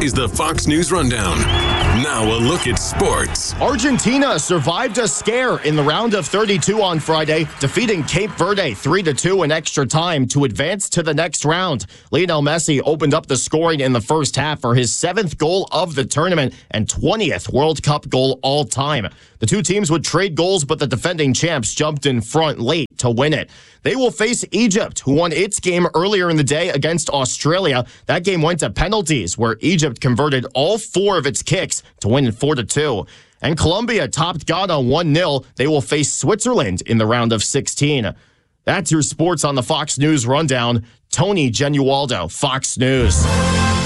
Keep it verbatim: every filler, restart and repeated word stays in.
is the Fox News Rundown. Now a look at sports. Argentina survived a scare in the round of thirty-two on Friday, defeating Cape Verde three to two in extra time to advance to the next round. Lionel Messi opened up the scoring in the first half for his seventh goal of the tournament and twentieth World Cup goal all time. The two teams would trade goals, but the defending champs jumped in front late to win it. They will face Egypt, who won its game earlier in the day against Australia. That game went to penalties, where Egypt converted all four of its kicks to win four to two. And Colombia topped Ghana one nil. They will face Switzerland in the round of sixteen. That's your sports on the Fox News Rundown. Tony Genualdo, Fox News.